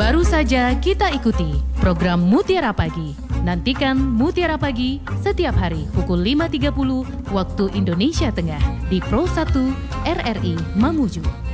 Baru saja kita ikuti program Mutiara Pagi. Nantikan Mutiara Pagi setiap hari pukul 5.30 waktu Indonesia Tengah di Pro 1 RRI Mamuju.